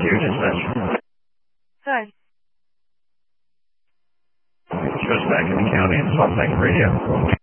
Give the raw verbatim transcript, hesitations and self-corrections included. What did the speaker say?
you, dispatch. Hi. Just back in the county and Salt Lake Radio.